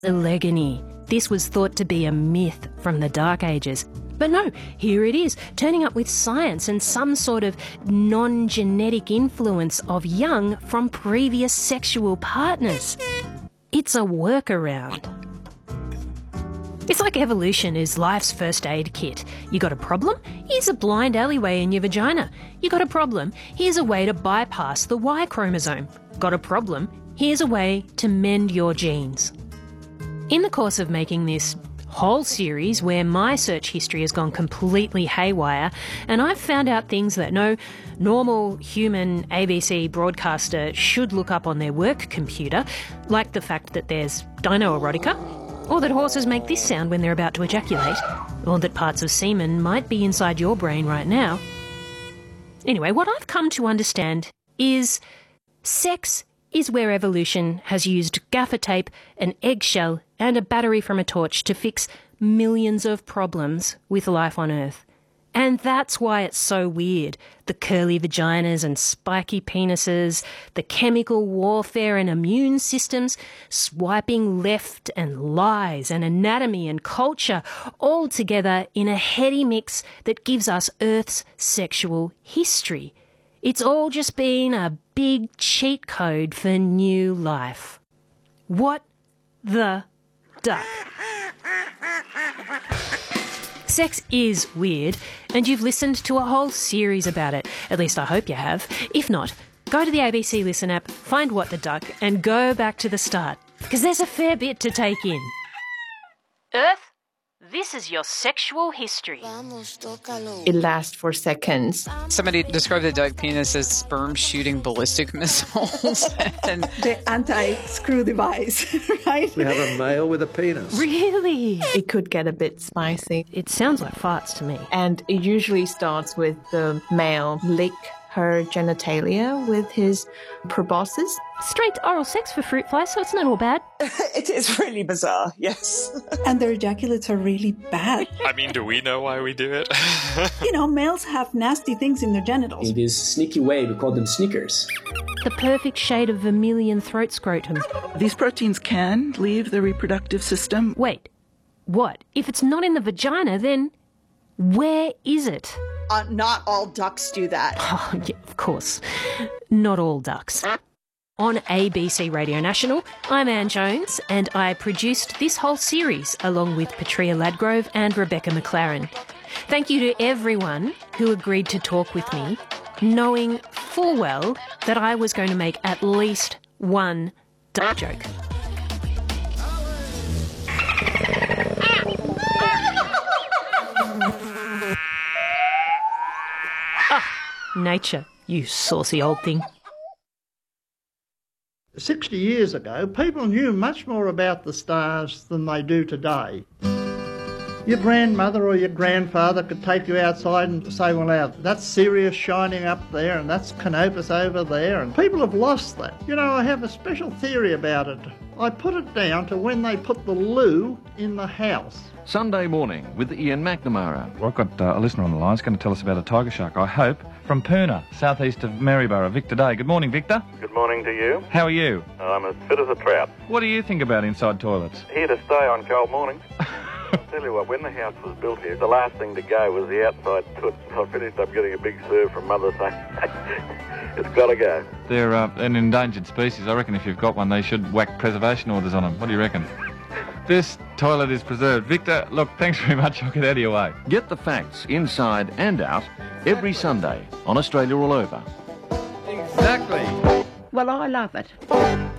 Olegony. This was thought to be a myth from the Dark Ages. But no, here it is, turning up with science and some sort of non-genetic influence of young from previous sexual partners. It's a workaround. It's like evolution is life's first aid kit. You got a problem? Here's a blind alleyway in your vagina. You got a problem? Here's a way to bypass the Y chromosome. Got a problem? Here's a way to mend your genes. In the course of making this whole series where my search history has gone completely haywire and I've found out things that no normal human ABC broadcaster should look up on their work computer, like the fact that there's dino-erotica, or that horses make this sound when they're about to ejaculate, or that parts of semen might be inside your brain right now. Anyway, what I've come to understand is sex is where evolution has used gaffer tape, an eggshell and a battery from a torch to fix millions of problems with life on Earth. And that's why it's so weird. The curly vaginas and spiky penises, the chemical warfare and immune systems, swiping left and lies and anatomy and culture all together in a heady mix that gives us Earth's sexual history. It's all just been a big cheat code for new life. What the duck? Sex is weird, and you've listened to a whole series about it. At least I hope you have. If not, go to the ABC Listen app, find What the Duck, and go back to the start, because there's a fair bit to take in. Earth, this is your sexual history. It lasts for seconds. Somebody described the duck penis as sperm shooting ballistic missiles. And the anti-screw device, right? We have a male with a penis. Really? It could get a bit spicy. It sounds like farts to me. And it usually starts with the male lick her genitalia with his proboscis. Straight oral sex for fruit flies, so it's not all bad. It is really bizarre, yes. And their ejaculates are really bad. I mean, do we know why we do it? You know, males have nasty things in their genitals. In this sneaky way, we call them sneakers. The perfect shade of vermilion throat scrotum. These proteins can leave the reproductive system. Wait, what? If it's not in the vagina, then where is it? Not all ducks do that. Oh, yeah, of course. Not all ducks. On ABC Radio National, I'm Anne Jones, and I produced this whole series along with Petrea Ladgrove and Rebecca McLaren. Thank you to everyone who agreed to talk with me, knowing full well that I was going to make at least one duck joke. Nature, you saucy old thing. 60 years ago, people knew much more about the stars than they do today. Your grandmother or your grandfather could take you outside and say, well, now, that's Sirius shining up there and that's Canopus over there, and people have lost that. You know, I have a special theory about it. I put it down to when they put the loo in the house. Sunday morning with Ian McNamara. Well, I've got a listener on the line who's going to tell us about a tiger shark, I hope, from Poona, southeast of Maryborough. Victor Day. Good morning, Victor. Good morning to you. How are you? I'm as fit as a trout. What do you think about inside toilets? Here to stay on cold mornings. Tell you what, when the house was built here, the last thing to go was the outside toot. I finished up getting a big serve from Mother saying, it's got to go. They're an endangered species. I reckon if you've got one, they should whack preservation orders on them. What do you reckon? This toilet is preserved. Victor, look, thanks very much. I'll get out of your way. Get the facts inside and out every Sunday on Australia All Over. Exactly. Well, I love it.